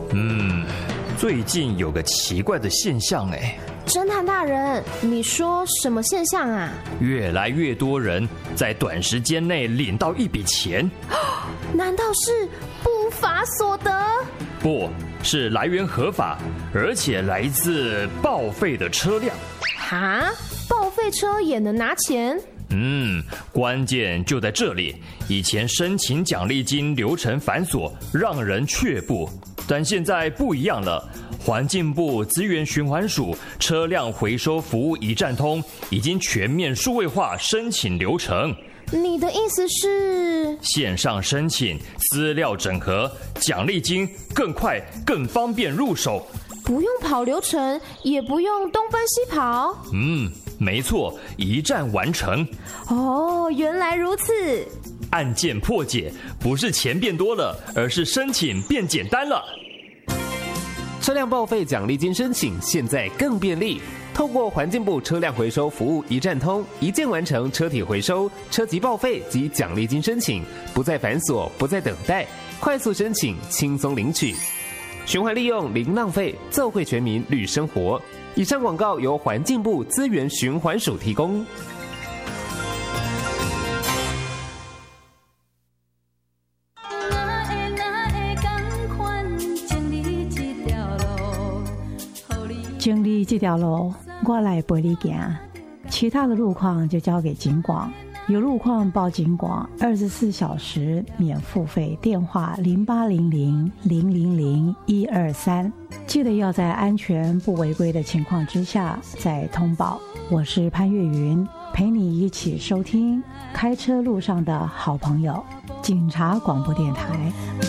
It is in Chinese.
最近有个奇怪的现象哎。 侦探大人，你说什么现象啊？ 越来越多人在短时间内领到一笔钱。 难道是不法所得？ 不是，来源合法，而且来自报废的车辆。 哈？报废车也能拿钱？ 关键就在这里。以前申请奖励金流程繁琐，让人却步，但现在不一样了。环境部资源循环署车辆回收服务一站通已经全面数位化申请流程。 你的意思是？ 线上申请，资料整合，奖励金更快更方便入手， 不用跑流程，也不用东奔西跑。 没错，一站完成。 哦，原来如此。 案件破解，不是钱变多了，而是申请变简单了。 车辆报废奖励金申请现在更便利，透过环境部车辆回收服务一站通，一键完成车体回收、车籍报废及奖励金申请，不再繁琐，不再等待，快速申请，轻松领取。循环利用，零浪费，奏会全民绿生活。以上广告由环境部资源循环署提供。 经历这条路，我来陪你走，其他的路况就交给警广。有路况报警广，24小时免付费，电话0800000123。记得要在安全不违规的情况之下再通报。我是潘越云，陪你一起收听开车路上的好朋友，警察广播电台。